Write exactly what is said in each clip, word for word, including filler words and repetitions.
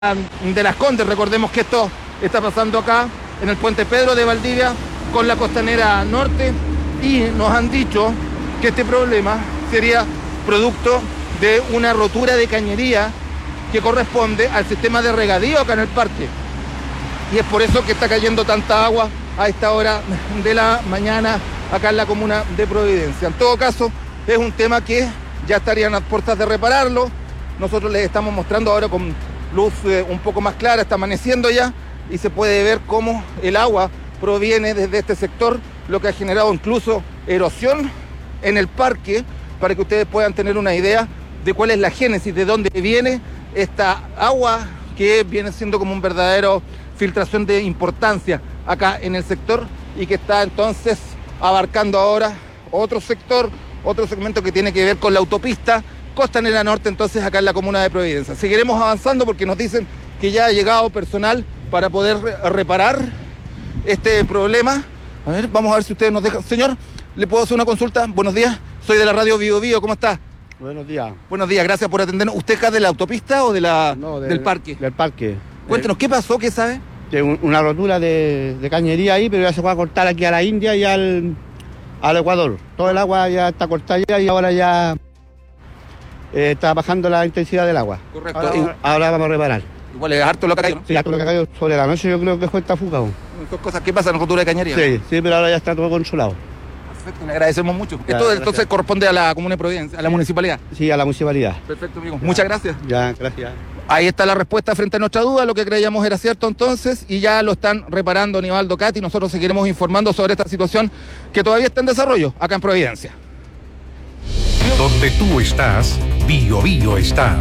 de Las Condes. Recordemos que esto está pasando acá en el puente Pedro de Valdivia con la costanera norte, y nos han dicho que este problema sería producto de una rotura de cañería que corresponde al sistema de regadío acá en el parque, y es por eso que está cayendo tanta agua a esta hora de la mañana acá en la comuna de Providencia. En todo caso, es un tema que ya estarían a puertas de repararlo. Nosotros les estamos mostrando ahora con luz eh, un poco más clara, está amaneciendo ya, y se puede ver cómo el agua proviene desde este sector, lo que ha generado incluso erosión en el parque, para que ustedes puedan tener una idea de cuál es la génesis, de dónde viene esta agua, que viene siendo como un verdadero filtración de importancia acá en el sector, y que está entonces abarcando ahora otro sector, otro segmento que tiene que ver con la autopista Costanera Norte, entonces acá en la comuna de Providencia. Seguiremos avanzando porque nos dicen que ya ha llegado personal para poder reparar este problema. A ver, vamos a ver si ustedes nos dejan. Señor, ¿le puedo hacer una consulta? Buenos días, soy de la radio Bio Bio, ¿cómo está? Buenos días. Buenos días, gracias por atendernos. ¿Usted acá de la autopista o de la, no, del, del parque? Del parque. Cuéntenos, ¿qué pasó? ¿Qué sabe? De un, una rotura de, de cañería ahí, pero ya se va a cortar aquí a la India y al, al Ecuador. Todo el agua ya está cortada ya, y ahora ya eh, está bajando la intensidad del agua. Correcto. Ahora, Y, ahora vamos a reparar. igual es harto lo que cayó, ¿no? Sí, harto lo que cayó sobre la noche, yo creo que fue esta fuga. Son cosas que pasan en rotura de cañería. Sí, sí, pero ahora ya está todo controlado. Perfecto, le agradecemos mucho. Ya, Esto gracias. entonces corresponde a la comuna de Providencia, a la Sí. municipalidad. Sí, a la municipalidad. Perfecto, amigo. Ya. Muchas gracias. Ya, gracias. Ahí está la respuesta frente a nuestra duda, lo que creíamos era cierto entonces, y ya lo están reparando Nivaldo Cati. Nosotros seguiremos informando sobre esta situación que todavía está en desarrollo acá en Providencia. Donde tú estás, Bio Bio está.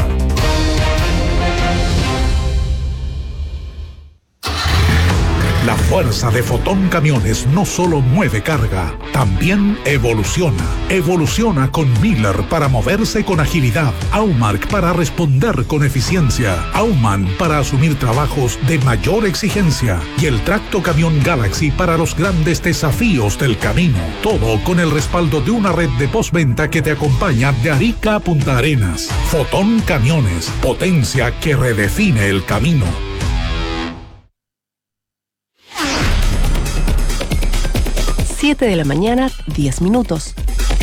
La fuerza de Fotón Camiones no solo mueve carga, también evoluciona. Evoluciona con Miller para moverse con agilidad, Aumark para responder con eficiencia, Auman para asumir trabajos de mayor exigencia, y el Tracto Camión Galaxy para los grandes desafíos del camino. Todo con el respaldo de una red de postventa que te acompaña de Arica a Punta Arenas. Fotón Camiones, potencia que redefine el camino. siete de la mañana, diez minutos.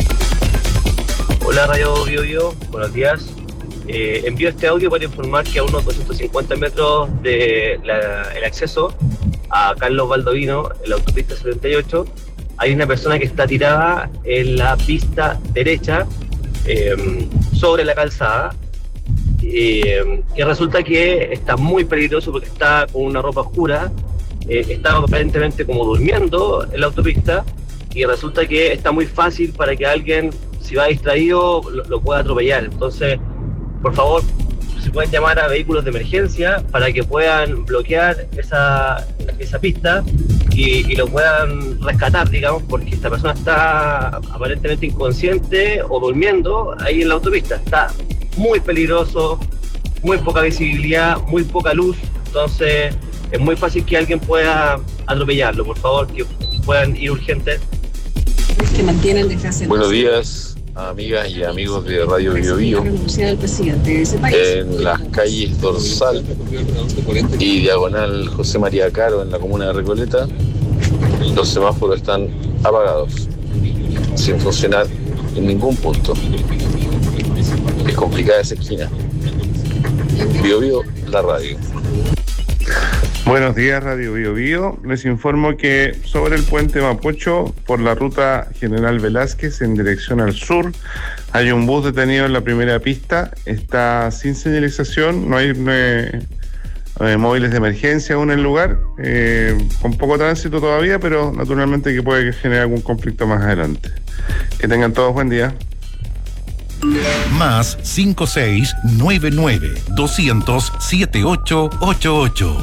Hola Radio Bio Bio, buenos días. Eh, envío este audio para informar que a unos doscientos cincuenta metros del de acceso a Carlos Baldovino, en la autopista setenta y ocho, hay una persona que está tirada en la pista derecha, eh, sobre la calzada, eh, y resulta que está muy peligroso porque está con una ropa oscura. Eh, está aparentemente como durmiendo en la autopista, y resulta que está muy fácil para que alguien, si va distraído, lo, lo pueda atropellar. Entonces, por favor, si pueden llamar a vehículos de emergencia para que puedan bloquear esa, esa pista y, y lo puedan rescatar, digamos, porque esta persona está aparentemente inconsciente o durmiendo ahí en la autopista. Está muy peligroso, muy poca visibilidad, muy poca luz, entonces es muy fácil que alguien pueda atropellarlo. Por favor, que puedan ir urgentes. Que mantienen desde Buenos días, amigas y amigos de Radio Bio Bio. En las calles Dorsal y Diagonal José María Caro, en la comuna de Recoleta, los semáforos están apagados, sin funcionar en ningún punto. Es complicada esa esquina. Bio Bio, la radio. Buenos días, Radio Bio Bio. Les informo que sobre el puente Mapocho, por la ruta General Velázquez en dirección al sur, hay un bus detenido en la primera pista. Está sin señalización, no hay eh, eh, móviles de emergencia aún en el lugar, eh, con poco tránsito todavía, pero naturalmente que puede generar algún conflicto más adelante. Que tengan todos buen día. Más cinco seis nueve nueve doscientos siete ocho ocho ocho.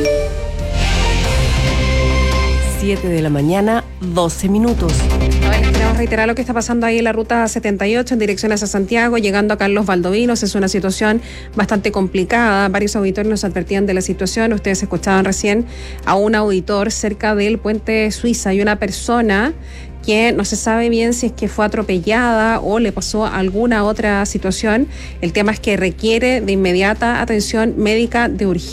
siete de la mañana, doce minutos. Bueno, queremos reiterar lo que está pasando ahí en la ruta setenta y ocho en dirección hacia Santiago, llegando a Carlos Baldovinos. Es una situación bastante complicada. Varios auditores nos advertían de la situación. Ustedes escuchaban recién a un auditor cerca del puente Suiza. Hay una persona que no se sabe bien si es que fue atropellada o le pasó alguna otra situación. El tema es que requiere de inmediata atención médica de urgencia.